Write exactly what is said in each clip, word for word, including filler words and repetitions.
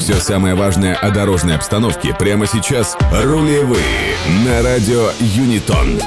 Все самое важное о дорожной обстановке прямо сейчас. Рулевые на радио Юнитон.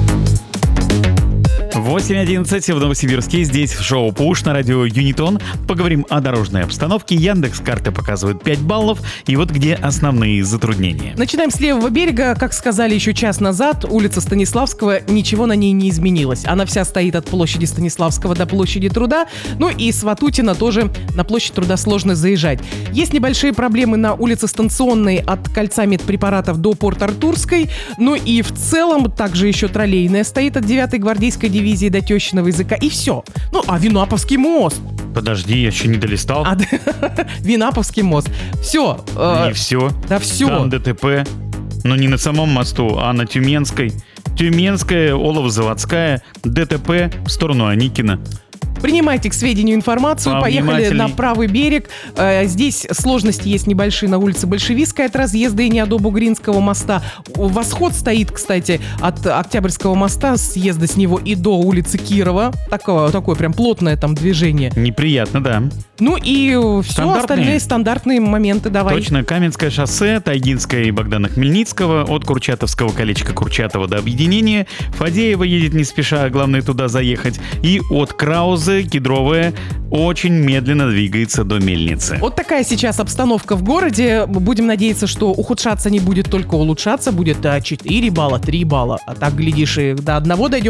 восемь одиннадцать в Новосибирске. Здесь шоу «Пуш» на радио Юнитон. Поговорим о дорожной обстановке. Яндекс.Карты показывают пять баллов. И вот где основные затруднения. Начинаем с левого берега. Как сказали еще час назад, улица Станиславского, ничего на ней не изменилось. Она вся стоит от площади Станиславского до площади Труда. Ну и с Ватутина тоже на площадь Труда сложно заезжать. Есть небольшие проблемы на улице Станционной от кольца медпрепаратов до Порт-Артурской. Ну и в целом также еще троллейная стоит от девятой гвардейской дивизии до Тещиного языка. И все. Ну, а Винаповский мост. Подожди, я еще не долистал. А, Винаповский мост. Все. Не все. Да все. Там ДТП. Но не на самом мосту, а на Тюменской. Тюменская, Олово-Заводская, ДТП в сторону Аникина. Принимайте к сведению информацию. Поехали на правый берег. Здесь сложности есть небольшие на улице Большевистской от разъезда и не до Бугринского моста. Восход стоит, кстати, от Октябрьского моста, съезда с него и до улицы Кирова. Такое, такое прям плотное там движение. Неприятно, да. Ну и все остальные стандартные моменты давай. Точно. Каменское шоссе, Тайгинское и Богдана Хмельницкого, от Курчатовского колечка Курчатова до Объединения. Фадеева едет не спеша, главное туда заехать. И от Крауза Кедровая очень медленно двигается до Мельницы. Вот такая сейчас обстановка в городе. Будем надеяться, что ухудшаться не будет, только улучшаться. Будет четыре балла, три балла. А так, глядишь, и до одного дойдем.